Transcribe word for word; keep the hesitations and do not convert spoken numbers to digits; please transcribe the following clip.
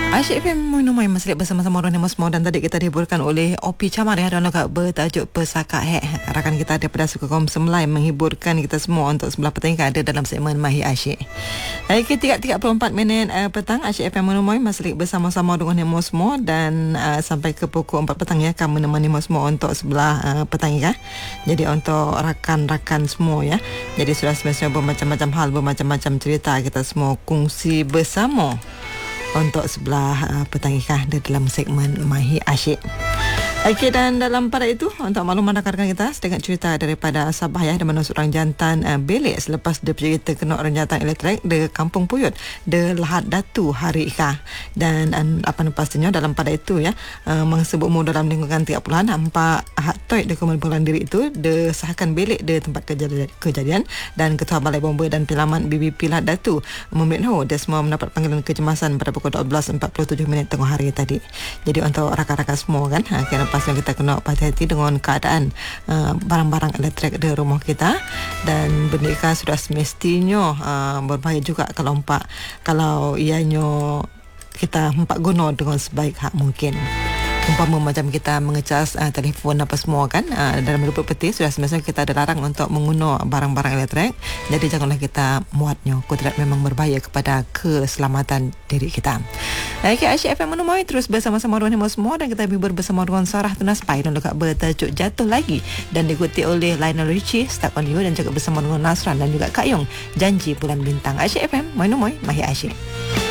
Asyik F M Minumai masih bersama-sama Orang Nemos Mo. Dan tadi kita dihiburkan oleh O P Camar ya, dan juga bertajuk Pesaka Hek. Rakan kita daripada Suku Kaum Semlai menghiburkan kita semua untuk sebelah petang yang ada dalam segmen Mahir Asyik. Hari ke tiga puluh empat minit uh, petang, Asyik F M Minumai masih bersama-sama dengan Nemos Mo. Dan uh, sampai ke pukul empat petang ya, kami menemani Nemos Mo untuk sebelah uh, petang ya. Jadi untuk rakan-rakan semua ya. Jadi sudah semestinya bermacam-macam hal, bermacam-macam cerita kita semua kongsi bersama untuk sebelah uh, petang ikan di dalam segmen Mahir Asyik. Okey, dan dalam pada itu untuk makluman rakan-rakan kita sedikit cerita daripada Sabah ya, di mana seorang jantan uh, belik selepas dia bercerita kena orang jantan elektrik di Kampung Puyut di Lahad Datu hari Ika. Dan um, apa pastinya dalam pada itu ya, uh, mangsa berumur dalam lingkungan tiga puluhan, empat hak toy di kemudian diri itu disahkan belik di tempat kejadian, kejadian dan Ketua Balai Bomba dan Penyelamat B B P Lahad Datu memberitahu dia semua mendapat panggilan kecemasan pada pukul dua belas empat puluh tujuh minit tengah hari tadi. Jadi untuk rakan-rakan semua kan, ha, kena pasal kita kena hati-hati dengan keadaan uh, barang-barang elektrik di rumah kita. Dan benda kan sudah semestinya uh, berbahaya juga kalau empat kalau ianya kita empat guna dengan sebaik hak mungkin. Umpama macam kita mengecas uh, telefon apa semua kan, uh, dalam hidup peti sudah semestinya kita dilarang untuk mengguna barang-barang elektrik. Jadi janganlah kita muatnya, kudrat memang berbahaya kepada keselamatan diri kita. Okey, Asyik F M Minumai terus bersama-sama dengan semua, dan kita hibur bersama dengan Sarah Tunas Pai dan juga bertajuk Jatuh Lagi, dan diikuti oleh Lionel Richie Stuck On You, dan juga bersama dengan Nasran dan juga Kak Yong Janji Bulan Bintang. Asyik F M Minumai Mahir Asyik.